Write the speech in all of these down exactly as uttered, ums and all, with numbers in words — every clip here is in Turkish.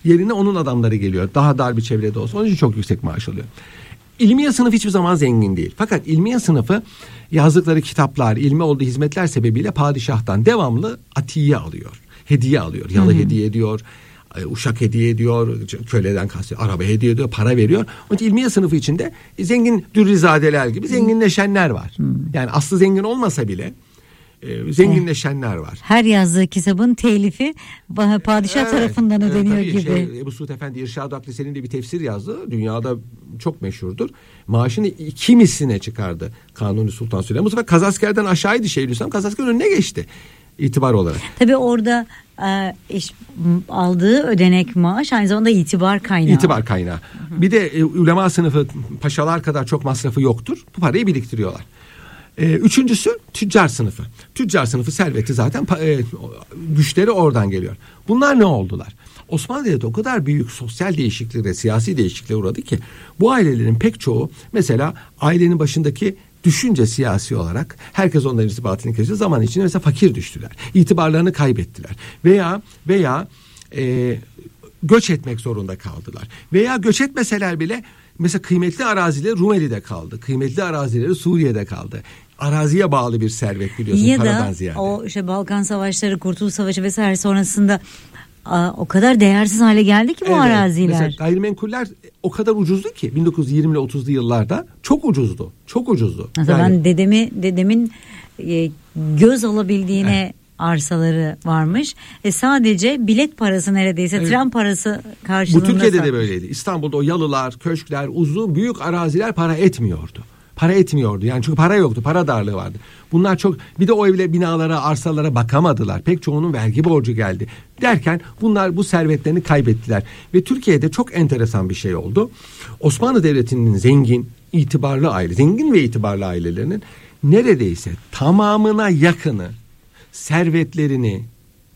Yerine onun adamları geliyor. Daha dar bir çevrede olsa. Onun için çok yüksek maaş alıyor. İlmiye sınıfı hiçbir zaman zengin değil. Fakat ilmiye sınıfı yazdıkları kitaplar, ilmi olduğu hizmetler sebebiyle padişahtan devamlı atiye alıyor. Hediye alıyor. Yalı Hı-hı. hediye ediyor. Uşak hediye ediyor. Köleden kastediyor. Araba hediye ediyor. Para veriyor. Onun için ilmiye sınıfı içinde zengin dürrizadeler gibi zenginleşenler var. Hı-hı. Yani aslı zengin olmasa bile zenginleşenler var. Her yazdığı kitabın telifi padişah evet, tarafından ödeniyor evet, gibi. Şey, Ebu Suud Efendi İrşad-ı Aklise'nin de bir tefsir yazdı. Dünyada çok meşhurdur. Maaşını iki misline çıkardı Kanuni Sultan Süleyman. Bu sefer Kazasker'den aşağıydı Şeyhülislam. Kazasker önüne geçti itibar olarak. Tabii orada e, iş, aldığı ödenek maaş aynı zamanda itibar kaynağı. İtibar kaynağı. Hı hı. Bir de e, ulema sınıfı paşalar kadar çok masrafı yoktur. Bu parayı biriktiriyorlar. Ee, üçüncüsü tüccar sınıfı. Tüccar sınıfı serveti zaten e, güçleri oradan geliyor. Bunlar ne oldular? Osmanlı Devleti o kadar büyük sosyal değişikliğe, siyasi değişikliğe uğradı ki bu ailelerin pek çoğu mesela ailenin başındaki düşünce siyasi olarak herkes onların irtibatını kesiyor. Zaman içinde mesela fakir düştüler. İtibarlarını kaybettiler. Veya veya e, göç etmek zorunda kaldılar. Veya göç etmeseler bile mesela kıymetli arazileri Rumeli'de kaldı. Kıymetli arazileri Suriye'de kaldı. Araziye bağlı bir servet biliyorsun ya paradan da ziyade. O işte Balkan Savaşları, Kurtuluş Savaşı vesaire sonrasında a, o kadar değersiz hale geldi ki bu evet, araziler. Mesela gayrimenkuller o kadar ucuzdu ki bin dokuz yüz yirmili otuzlu yıllarda çok ucuzdu. Çok ucuzdu. Mesela yani, ben dedemi dedemin e, göz alabildiğine evet. arsaları varmış. E sadece bilet parası neredeyse evet. tren parası karşılığında. Bu Türkiye'de satmış. de böyleydi. İstanbul'da o yalılar, köşkler, uzun büyük araziler para etmiyordu. Para etmiyordu. Yani çünkü para yoktu. Para darlığı vardı. Bunlar çok bir de o evle binalara, arsalara bakamadılar. Pek çoğunun vergi borcu geldi. Derken bunlar bu servetlerini kaybettiler. Ve Türkiye'de çok enteresan bir şey oldu. Osmanlı Devleti'nin zengin, itibarlı aile, zengin ve itibarlı ailelerinin neredeyse tamamına yakını servetlerini,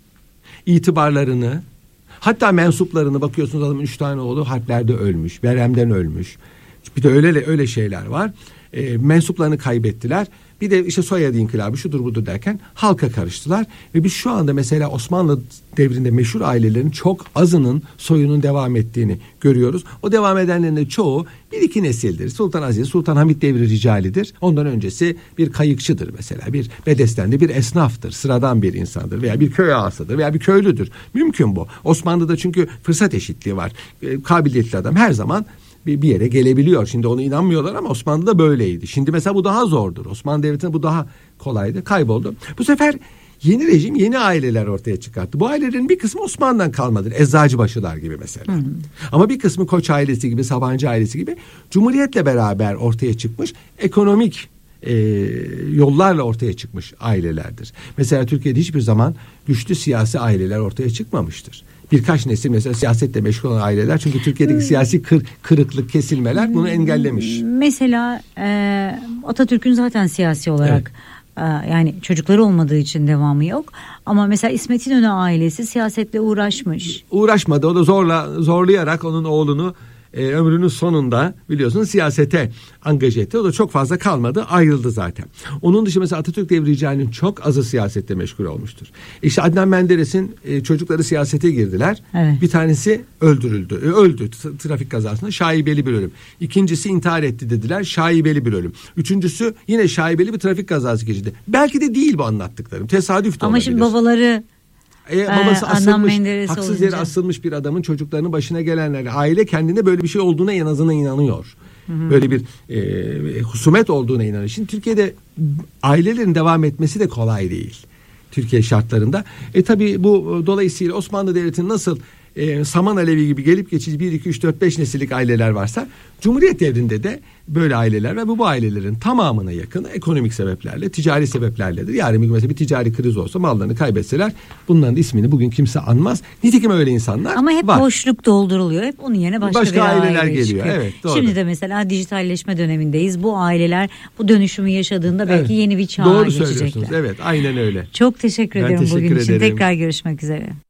itibarlarını, hatta mensuplarını bakıyorsunuz adamın üç tane oğlu harplerde ölmüş, veremden ölmüş. Bir de öyle öyle şeyler var. E, mensuplarını kaybettiler. Bir de işte soyadı inkılabı şudur budur derken halka karıştılar. Ve biz şu anda mesela Osmanlı devrinde meşhur ailelerin çok azının soyunun devam ettiğini görüyoruz. O devam edenlerin de çoğu bir iki nesildir. Sultan Aziz, Sultan Hamid devri ricalidir. Ondan öncesi bir kayıkçıdır mesela. Bir bedestenli bir esnaftır. Sıradan bir insandır veya bir köy ağasıdır veya bir köylüdür. Mümkün bu. Osmanlı'da çünkü fırsat eşitliği var. E, kabiliyetli adam her zaman bir yere gelebiliyor. Şimdi ona inanmıyorlar ama Osmanlı'da böyleydi. Şimdi mesela bu daha zordur. Osmanlı Devleti'nde bu daha kolaydı. Kayboldu. Bu sefer yeni rejim yeni aileler ortaya çıkarttı. Bu ailelerin bir kısmı Osmanlı'dan kalmadır. Eczacıbaşılar gibi mesela. Hı hı. Ama bir kısmı Koç ailesi gibi, Sabancı ailesi gibi Cumhuriyet'le beraber ortaya çıkmış ekonomik e, yollarla ortaya çıkmış ailelerdir. Mesela Türkiye'de hiçbir zaman güçlü siyasi aileler ortaya çıkmamıştır. Birkaç nesil mesela siyasetle meşgul olan aileler çünkü Türkiye'deki siyasi kır, kırıklık, kesilmeler bunu engellemiş. Mesela e, Atatürk'ün zaten siyasi olarak evet. e, yani çocukları olmadığı için devamı yok. Ama mesela İsmet İnönü ailesi siyasetle uğraşmış. Uğraşmadı. O da zorla zorlayarak onun oğlunu e, ömrünün sonunda biliyorsunuz siyasete angaje etti. O da çok fazla kalmadı. Ayrıldı zaten. Onun dışı mesela Atatürk devri ricalinin çok azı siyasette meşgul olmuştur. İşte Adnan Menderes'in e, çocukları siyasete girdiler. Evet. Bir tanesi öldürüldü. E, öldü t- trafik kazasında. Şaibeli bir ölüm. İkincisi intihar etti dediler. Şaibeli bir ölüm. Üçüncüsü yine şaibeli bir trafik kazası geçirdi. Belki de değil bu anlattıklarım. Tesadüf de ama olabilir. Şimdi babaları E, babası ee, asılmış, haksız olunca. yere asılmış bir adamın çocuklarının başına gelenler. Aile kendine böyle bir şey olduğuna en azından inanıyor. Hı hı. Böyle bir e, husumet olduğuna inanıyor. Şimdi Türkiye'de ailelerin devam etmesi de kolay değil. Türkiye şartlarında. E tabi bu dolayısıyla Osmanlı Devleti'nin nasıl e, saman alevi gibi gelip geçici bir, iki, üç, dört, beş nesillik aileler varsa Cumhuriyet devrinde de böyle aileler ve bu, bu ailelerin tamamına yakın ekonomik sebeplerle, ticari sebeplerledir. Yarın bir mesela bir ticari kriz olsa mallarını kaybetseler bunların ismini bugün kimse anmaz. Nitekim öyle insanlar ama hep var. Boşluk dolduruluyor. Hep onun yerine başka, başka bir aileler aile geliyor. çıkıyor. Evet, doğru. Şimdi de mesela dijitalleşme dönemindeyiz. Bu aileler bu dönüşümü yaşadığında belki evet. yeni bir çağa doğru geçecekler. Doğru söylüyorsunuz. Evet, aynen öyle. Çok teşekkür ben ediyorum teşekkür bugün için. ederim. Tekrar görüşmek üzere.